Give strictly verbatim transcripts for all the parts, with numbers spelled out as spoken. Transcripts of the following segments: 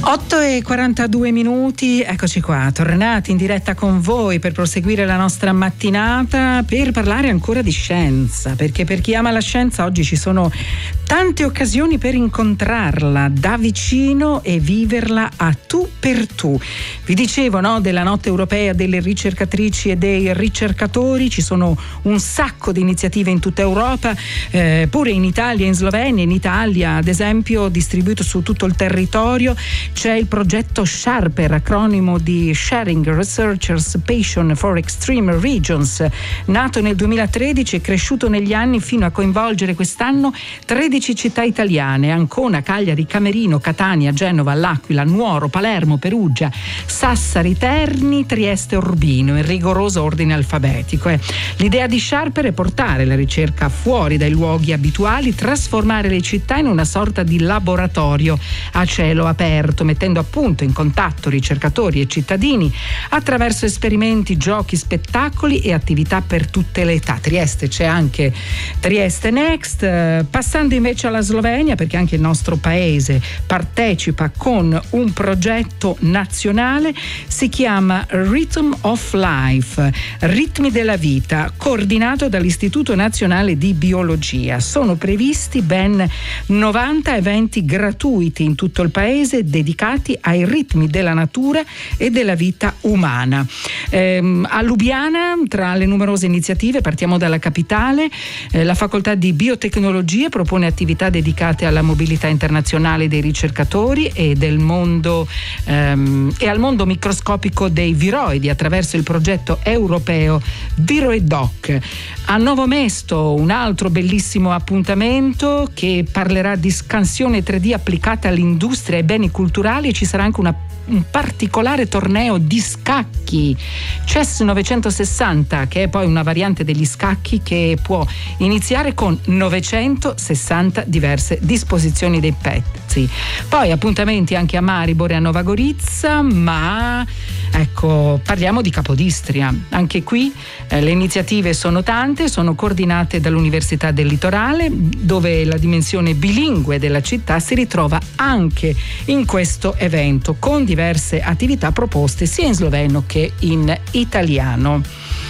otto e quarantadue minuti, eccoci qua, tornati in diretta con voi per proseguire la nostra mattinata, per parlare ancora di scienza, perché per chi ama la scienza oggi ci sono tante occasioni per incontrarla da vicino e viverla a tu per tu. Vi dicevo, no, della notte europea delle ricercatrici e dei ricercatori, ci sono un sacco di iniziative in tutta Europa, eh, pure in Italia, in Slovenia, in Italia ad esempio, distribuito su tutto il territorio. C'è il progetto SHARPER, acronimo di Sharing Researchers Passion for Extreme Regions, nato nel duemilatredici e cresciuto negli anni fino a coinvolgere quest'anno tredici città italiane: Ancona, Cagliari, Camerino, Catania, Genova, L'Aquila, Nuoro, Palermo, Perugia, Sassari, Terni, Trieste e Urbino, in rigoroso ordine alfabetico. Eh. L'idea di SHARPER è portare la ricerca fuori dai luoghi abituali, trasformare le città in una sorta di laboratorio a cielo aperto, mettendo appunto in contatto ricercatori e cittadini attraverso esperimenti, giochi, spettacoli e attività per tutte le età. Trieste, c'è anche Trieste Next. Eh, passando invece alla Slovenia, perché anche il nostro paese partecipa con un progetto nazionale, si chiama Rhythm of Life, ritmi della vita, coordinato dall'Istituto Nazionale di Biologia. Sono previsti ben novanta eventi gratuiti in tutto il paese dedicati ai ritmi della natura e della vita umana. Ehm, a Lubiana, tra le numerose iniziative, partiamo dalla capitale, eh, la facoltà di biotecnologie propone attività dedicate alla mobilità internazionale dei ricercatori e del mondo ehm, e al mondo microscopico dei viroidi attraverso il progetto europeo Viroidoc. A Novo Mesto un altro bellissimo appuntamento che parlerà di scansione tre D applicata all'industria e beni culturali, e ci sarà anche una un particolare torneo di scacchi, Chess novecentosessanta, che è poi una variante degli scacchi che può iniziare con novecentosessanta diverse disposizioni dei pezzi. Poi appuntamenti anche a Maribor e a Nova Gorica, ma ecco, parliamo di Capodistria. Anche qui eh, le iniziative sono tante, sono coordinate dall'Università del Litorale, dove la dimensione bilingue della città si ritrova anche in questo evento, con diverse attività proposte sia in sloveno che in italiano.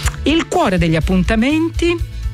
Il cuore degli appuntamenti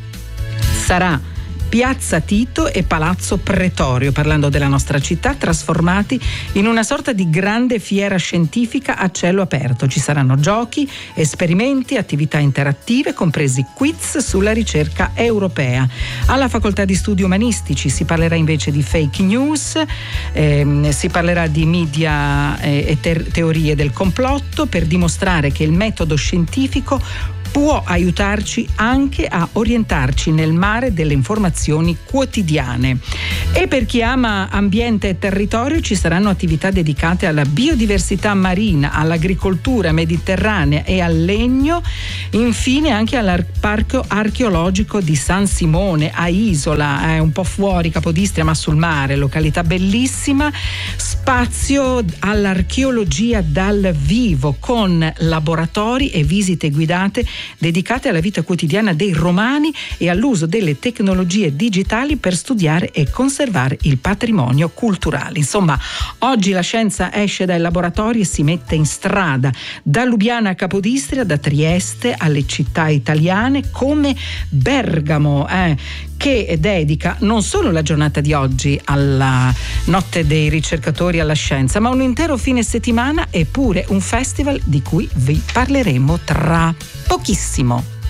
sarà Piazza Tito e Palazzo Pretorio, parlando della nostra città, trasformati in una sorta di grande fiera scientifica a cielo aperto. Ci saranno giochi, esperimenti, attività interattive, compresi quiz sulla ricerca europea. Alla facoltà di studi umanistici si parlerà invece di fake news, ehm, si parlerà di media eh, e ter- teorie del complotto, per dimostrare che il metodo scientifico può aiutarci anche a orientarci nel mare delle informazioni quotidiane. E per chi ama ambiente e territorio ci saranno attività dedicate alla biodiversità marina, all'agricoltura mediterranea e al legno, infine anche al parco archeologico di San Simone a Isola, è un po' fuori Capodistria ma sul mare, località bellissima, spazio all'archeologia dal vivo con laboratori e visite guidate dedicate alla vita quotidiana dei romani e all'uso delle tecnologie digitali per studiare e conservare il patrimonio culturale. Insomma, oggi la scienza esce dai laboratori e si mette in strada, da Lubiana a Capodistria, da Trieste alle città italiane come Bergamo, eh, che dedica non solo la giornata di oggi alla notte dei ricercatori alla scienza, ma un intero fine settimana e pure un festival di cui vi parleremo tra pochissimo.